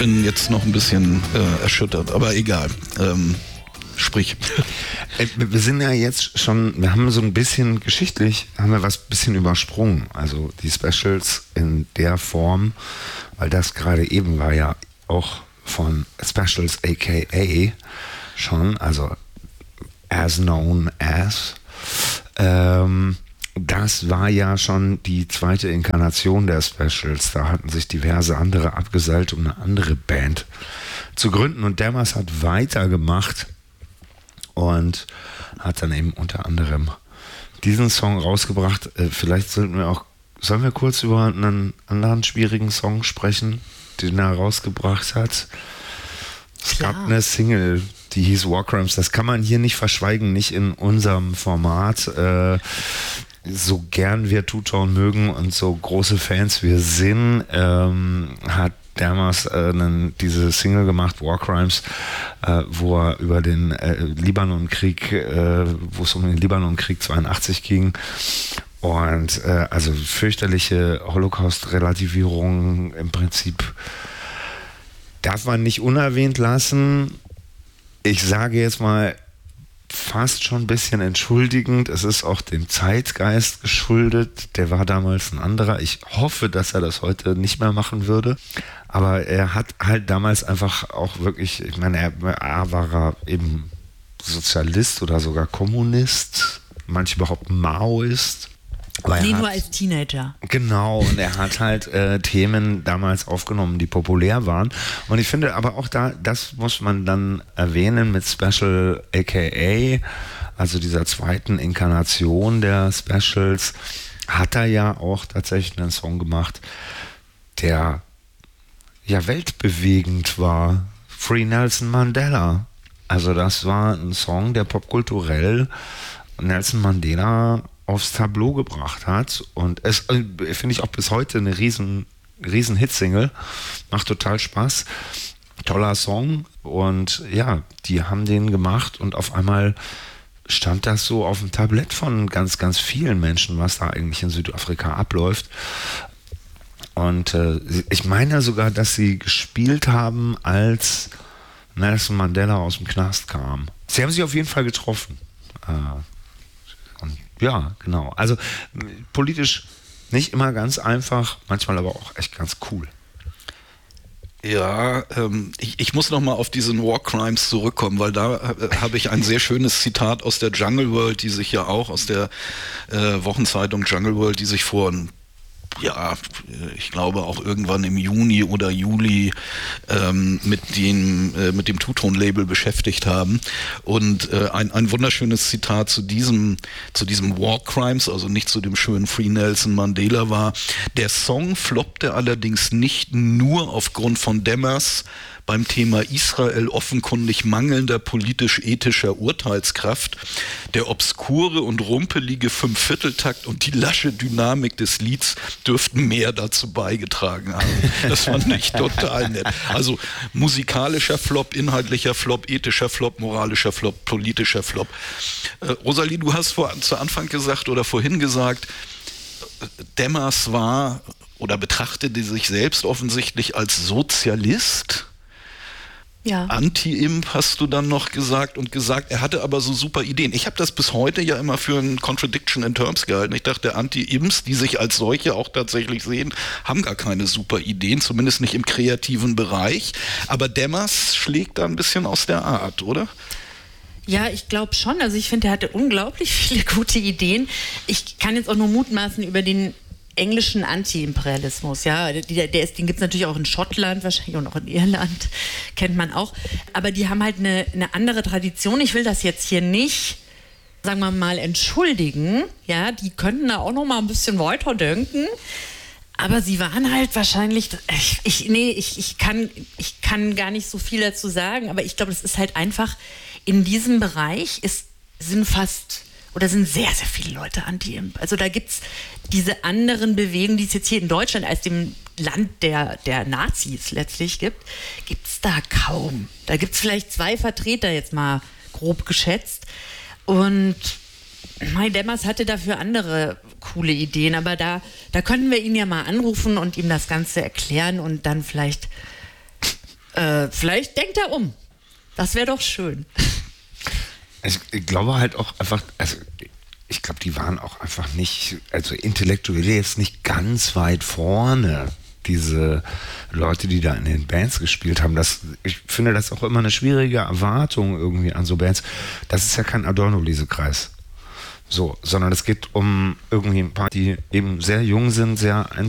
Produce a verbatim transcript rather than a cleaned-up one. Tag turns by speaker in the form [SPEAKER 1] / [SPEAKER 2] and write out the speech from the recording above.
[SPEAKER 1] bin jetzt noch ein bisschen äh, erschüttert, aber egal. Ähm, sprich.
[SPEAKER 2] Wir sind ja jetzt schon, wir haben so ein bisschen geschichtlich, haben wir was ein bisschen übersprungen. Also die Specials in der Form, weil das gerade eben war ja auch von Specials aka schon, also as known as. Ähm, das war ja schon die zweite Inkarnation der Specials. Da hatten sich diverse andere abgeseilt, um eine andere Band zu gründen. Und Damars hat weitergemacht und hat dann eben unter anderem diesen Song rausgebracht. Äh, vielleicht sollten wir auch, sollen wir kurz über einen anderen schwierigen Song sprechen, den er rausgebracht hat? Es gab eine Single, die hieß War Crimes. Das kann man hier nicht verschweigen, nicht in unserem Format. Äh, so gern wir Two-Tone mögen und so große Fans wir sind, ähm, hat damals äh, einen, diese Single gemacht, War Crimes, äh, wo er über den äh, Libanon-Krieg, äh, wo es um den Libanon-Krieg zweiundachtzig ging. Und äh, also fürchterliche Holocaust-Relativierung im Prinzip darf man nicht unerwähnt lassen. Ich sage jetzt mal fast schon ein bisschen entschuldigend. Es ist auch dem Zeitgeist geschuldet. Der war damals ein anderer. Ich hoffe, dass er das heute nicht mehr machen würde. Aber er hat halt damals einfach auch wirklich, ich meine, er, er war er eben Sozialist oder sogar Kommunist. Manche behaupten Maoist.
[SPEAKER 3] Nee, nur als Teenager.
[SPEAKER 2] Genau, und er hat halt äh, Themen damals aufgenommen, die populär waren. Und ich finde aber auch da, das muss man dann erwähnen mit Special aka, also dieser zweiten Inkarnation der Specials, hat er ja auch tatsächlich einen Song gemacht, der ja weltbewegend war. Free Nelson Mandela. Also das war ein Song, der popkulturell Nelson Mandela aufs Tableau gebracht hat, und es äh, finde ich auch bis heute eine riesen, riesen Hitsingle, macht total Spaß, toller Song, und ja, die haben den gemacht und auf einmal stand das so auf dem Tablett von ganz, ganz vielen Menschen, was da eigentlich in Südafrika abläuft. Und äh, ich meine sogar, dass sie gespielt haben, als Nelson Mandela aus dem Knast kam. Sie haben sich auf jeden Fall getroffen. Äh, und ja, genau. Also politisch nicht immer ganz einfach, manchmal aber auch echt ganz cool.
[SPEAKER 1] Ja, ähm, ich, ich muss noch mal auf diesen War Crimes zurückkommen, weil da äh, habe ich ein sehr schönes Zitat aus der Jungle World, die sich ja auch aus der äh, Wochenzeitung Jungle World, die sich vor ein ja, ich glaube auch irgendwann im Juni oder Juli ähm, mit dem äh, mit dem Two-Tone-Label beschäftigt haben, und äh, ein, ein wunderschönes Zitat zu diesem zu diesem War Crimes, also nicht zu dem schönen Free Nelson Mandela, war: Der Song floppte allerdings nicht nur aufgrund von Damars beim Thema Israel offenkundig mangelnder politisch-ethischer Urteilskraft. Der obskure und rumpelige Fünfvierteltakt und die lasche Dynamik des Lieds dürften mehr dazu beigetragen haben. Das fand ich total nett. Also musikalischer Flop, inhaltlicher Flop, ethischer Flop, moralischer Flop, politischer Flop. Äh, Rosalie, du hast vor, zu Anfang gesagt oder vorhin gesagt, Damars war oder betrachtete sich selbst offensichtlich als Sozialist.
[SPEAKER 3] Ja.
[SPEAKER 1] Anti-Imp hast du dann noch gesagt und gesagt, er hatte aber so super Ideen. Ich habe das bis heute ja immer für ein Contradiction in Terms gehalten. Ich dachte, Anti-Imps, die sich als solche auch tatsächlich sehen, haben gar keine super Ideen, zumindest nicht im kreativen Bereich. Aber Damars schlägt da ein bisschen aus der Art, oder?
[SPEAKER 3] Ja, ich glaube schon. Also ich finde, er hatte unglaublich viele gute Ideen. Ich kann jetzt auch nur mutmaßen über den englischen Anti-Imperialismus, ja, der, der ist, den gibt es natürlich auch in Schottland, wahrscheinlich und auch in Irland, kennt man auch, aber die haben halt eine, eine andere Tradition. Ich will das jetzt hier nicht, sagen wir mal, entschuldigen, ja, die könnten da auch noch mal ein bisschen weiterdenken, aber sie waren halt wahrscheinlich, ich, ich, nee, ich, ich, kann, ich kann gar nicht so viel dazu sagen, aber ich glaube, es ist halt einfach, in diesem Bereich ist, sind fast oder sind sehr, sehr viele Leute anti-Imp. Also da gibt es diese anderen Bewegungen, die es jetzt hier in Deutschland als dem Land der, der Nazis letztlich gibt, gibt es da kaum. Da gibt es vielleicht zwei Vertreter, jetzt mal grob geschätzt. Und Mai Demmers hatte dafür andere coole Ideen, aber da, da könnten wir ihn ja mal anrufen und ihm das Ganze erklären und dann vielleicht Äh, vielleicht denkt er um. Das wäre doch schön.
[SPEAKER 2] Ich, ich glaube halt auch einfach, also ich glaube, die waren auch einfach nicht, also intellektuell jetzt nicht ganz weit vorne, diese Leute, die da in den Bands gespielt haben. Das, ich finde das auch immer eine schwierige Erwartung irgendwie an so Bands. Das ist ja kein Adorno-Lesekreis. So, sondern es geht um irgendwie ein paar, die eben sehr jung sind, sehr